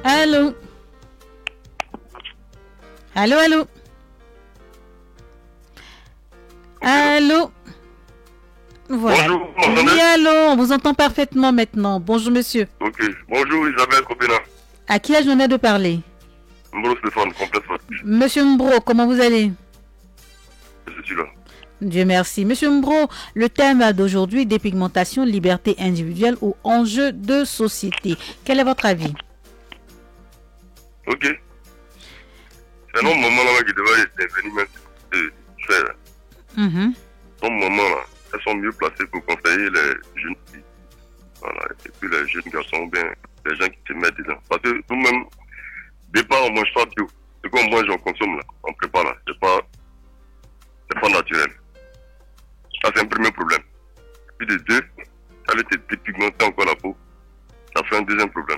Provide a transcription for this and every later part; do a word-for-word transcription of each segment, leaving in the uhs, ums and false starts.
Allô? Allô, allô? Allô? Voilà. Bonjour, Oui, allô, on vous entend parfaitement maintenant. Bonjour, monsieur. Ok. Bonjour, Isabelle Copena. À qui ai-je l'honneur de parler? Mbro Stéphane, complètement. Monsieur Mbro, comment vous allez? Je suis là. Dieu merci. Monsieur Mbro, le thème d'aujourd'hui, dépigmentation, liberté individuelle ou enjeu de société. Quel est votre avis? Ok. C'est un moment là qui devrait intervenir de faire. Mm-hmm. Au moment là, elles sont mieux placées pour conseiller les jeunes filles. Voilà. Et puis les jeunes garçons, bien, les gens qui se mettent dedans. Parce que nous-mêmes, départ, on ne mange pas bio. Ce qu'on mange, on consomme là. On prépare là. C'est pas, c'est pas naturel. Ça, c'est un premier problème. Puis de deux, ça va te dépigmenter encore la peau. Ça fait un deuxième problème.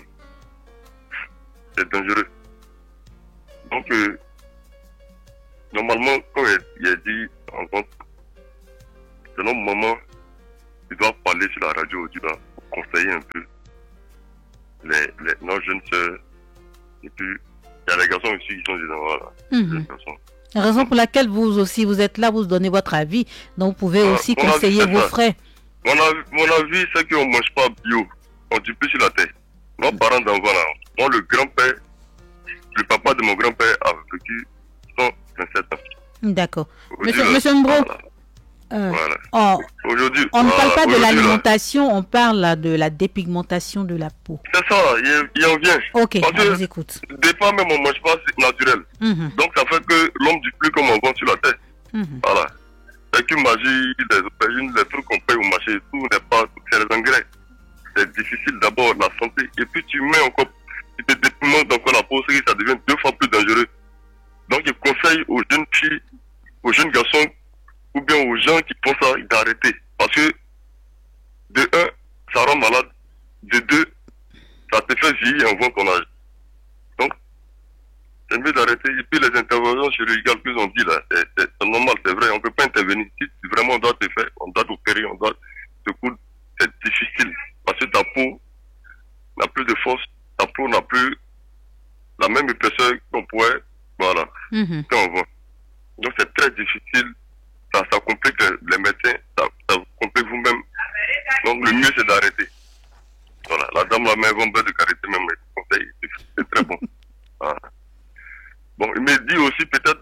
C'est dangereux. Donc, euh, normalement, quand il a dit en compte, c'est notre maman qui doit parler sur la radio, tu dois conseiller un peu les, les, nos jeunes sœurs. Et puis, il y a les garçons aussi qui sont des enfants là. Mm-hmm. Les garçons. La raison pour laquelle vous aussi, vous êtes là, vous donnez votre avis. Donc, vous pouvez Ah, aussi mon conseiller avis, c'est vos ça. frères. Mon avis, mon avis c'est qu'on ne mange pas bio. On dit plus sur la terre. Nos parents d'enfants là, moi le grand-père, le papa de mon grand-père a vécu cent vingt-sept ans. D'accord. Aujourd'hui, Monsieur, là, monsieur Mbro, voilà. euh, Voilà. oh, Aujourd'hui, on ne voilà, parle pas de aujourd'hui, là, l'alimentation, on parle là, de la dépigmentation de la peau. C'est ça, il, il en vient. Ok, Parce on que vous écoute. des fois même on ne mange pas, c'est naturel. Mhm, Donc ça fait que l'homme ne dit plus comme on vend sur la terre. mhm. Voilà. C'est qu'une magie, les aubergines, les trucs qu'on paye au marché, tout n'est pas, c'est les engrais. C'est difficile d'abord la santé. Et puis tu mets encore, tu te dépigmentes encore la peau, c'est que ça devient deux fois plus dangereux. Donc je conseille aux jeunes filles, aux jeunes garçons, ou bien aux gens qui font ça, d'arrêter. Parce que, de un, ça rend malade. De deux, ça te fait vieillir avant ton âge. Donc, c'est mieux d'arrêter. Et puis les interventions chirurgicales qu'ils ont dit là, c'est, c'est, c'est normal, c'est vrai, on ne peut pas intervenir. Si vraiment on doit te faire, on doit t'opérer, on doit te coudre, c'est difficile. Parce que ta peau n'a plus de force, ta peau n'a plus la même épaisseur qu'on pourrait, voilà, Mhm. quand on voit. Donc c'est très difficile, ça, ça complique les, les médecins, ça, ça complique vous-même. Donc le mieux c'est d'arrêter. Voilà, la dame la met un de carité même, les conseils, c'est, c'est très bon. Voilà. Bon, il me dit aussi peut-être,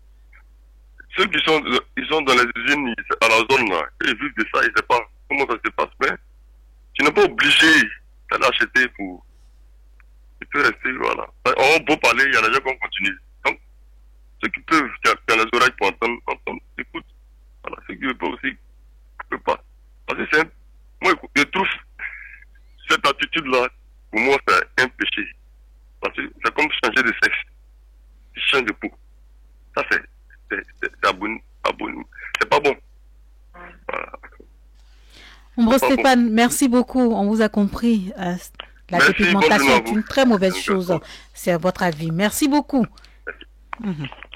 ceux qui sont, ils sont dans les usines, à la zone là, ils vivent de ça, ils ne savent pas comment ça se passe, mais tu n'es pas obligé d'aller acheter pour... Tu peux rester, voilà. On peut parler, il y a des gens qui continuent. Donc, ceux qui peuvent, qui ont qui ont les oreilles pour entendre, entendre, écoute. Voilà, ceux qui ne veulent pas aussi, ne peuvent pas. Parce que c'est un... Moi, je trouve cette attitude-là, pour moi, c'est un péché. Parce que c'est comme changer de sexe. Tu changes de peau. Ça, c'est... C'est, c'est, c'est, abon... Abon... c'est pas bon. Voilà. Mbro C'est pas Stéphane, merci beaucoup. On vous a compris. Euh, la Merci, dépigmentation bonne journée à est vous. une très mauvaise Merci. chose. C'est votre avis. Merci beaucoup. Mhm.